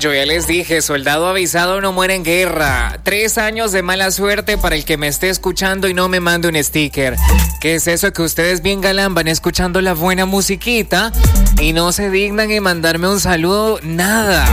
Yo ya les dije, soldado avisado no muere en guerra. 3 años de mala suerte para el que me esté escuchando y no me mande un sticker. ¿Qué es eso que ustedes bien galán van escuchando la buena musiquita y no se dignan en mandarme un saludo? Nada.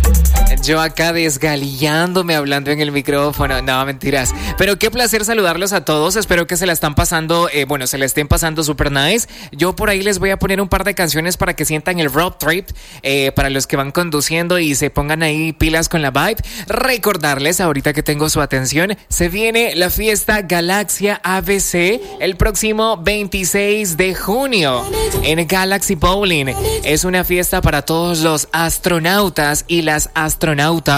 Yo acá desgalillándome hablando en el micrófono. No, mentiras. Pero qué placer saludarlos a todos. Espero que se la están pasando, se la estén pasando super nice. Yo por ahí les voy a poner un par de canciones para que sientan el road trip, para los que van conduciendo y se pongan ahí pilas con la vibe. Recordarles, ahorita que tengo su atención, se viene la fiesta Galaxia ABC el próximo 26 de junio en Galaxy Bowling. Es una fiesta para todos los astronautas y las astronautas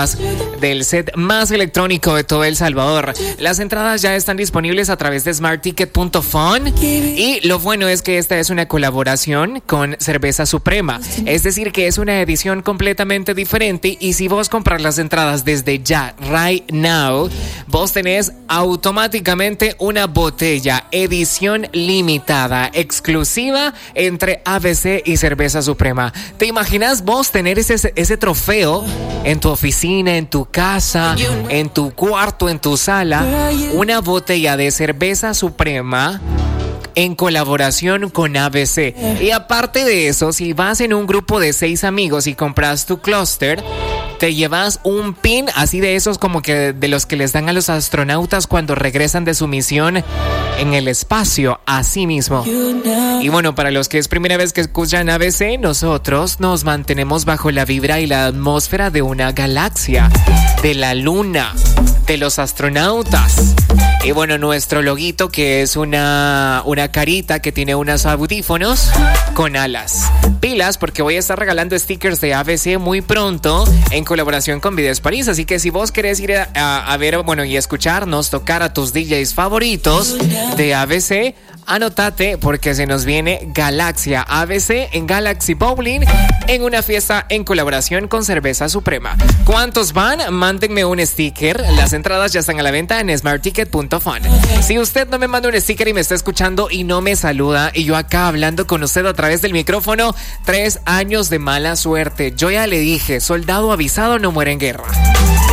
del set más electrónico de todo El Salvador. Las entradas ya están disponibles a través de smartticket.fun y lo bueno es que esta es una colaboración con Cerveza Suprema, es decir que es una edición completamente diferente y si vos compras las entradas desde ya, right now, vos tenés automáticamente una botella edición limitada, exclusiva entre ABC y Cerveza Suprema. ¿Te imaginas vos tener ese trofeo en tu oficina, en tu casa, en tu cuarto, en tu sala, una botella de Cerveza Suprema en colaboración con ABC? Y aparte de eso, si vas en un grupo de 6 amigos y compras tu clúster, te llevas un pin así de esos como que de los que les dan a los astronautas cuando regresan de su misión en el espacio, así mismo. Y bueno, para los que es primera vez que escuchan ABC, nosotros nos mantenemos bajo la vibra y la atmósfera de una galaxia, de la luna, de los astronautas. Y bueno, nuestro loguito que es una carita que tiene unos audífonos con alas. Pilas porque voy a estar regalando stickers de ABC muy pronto en colaboración con Videos París. Así que si vos querés ir a ver, y escucharnos tocar a tus DJs favoritos de ABC, anótate porque se nos viene Galaxia ABC en Galaxy Bowling en una fiesta en colaboración con Cerveza Suprema. ¿Cuántos van? Mándenme un sticker. Las entradas ya están a la venta en smartticket.fun. Si usted no me manda un sticker y me está escuchando y no me saluda y yo acá hablando con usted a través del micrófono, 3 años de mala suerte. Yo ya le dije, soldado avisado no muere en guerra.